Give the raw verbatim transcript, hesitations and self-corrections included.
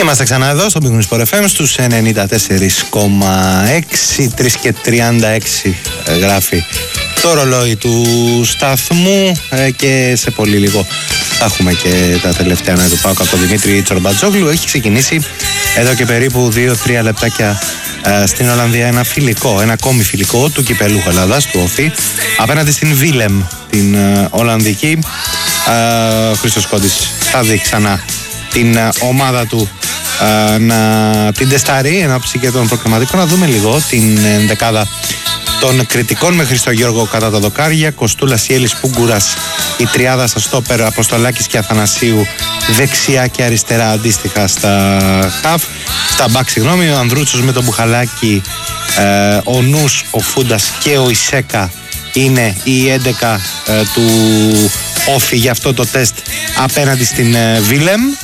Είμαστε ξανά εδώ στο Big Sport εφ εμ στους ενενήντα τέσσερα κόμμα έξι, τρία και τριάντα έξι γράφει το ρολόι του σταθμού και σε πολύ λίγο θα έχουμε και τα τελευταία νέα του ΠΑΟΚ από τον Δημήτρη Τσορμπατζόγλου. Έχει ξεκινήσει εδώ και περίπου δύο τρία λεπτάκια στην Ολλανδία ένα φιλικό, ένα ακόμη φιλικό του κυπελούχου Ελλάδας, του Όφη, απέναντι στην Βίλεμ, την Ολλανδική. Ο Χρήστος Κόντης θα δει ξανά την ομάδα του Uh, να την τεστάρει εν ώψη και των προκριματικών. Να δούμε λίγο την δεκάδα των κριτικών με Χριστό Γιώργο κατά τα δοκάρια, Κοστούλας, Ιέλης, Πούγκουρας, η τριάδα στα στόπερ, Αποστολάκης και Αθανασίου δεξιά και αριστερά αντίστοιχα στα χαφ, στα μπακ συγγνώμη, ο Ανδρούτσος με τον Μπουχαλάκη, uh, ο Νους, ο Φούντας και ο Ισέκα είναι η έντεκα uh, του Όφη για αυτό το τεστ απέναντι στην uh, Βίλεμ.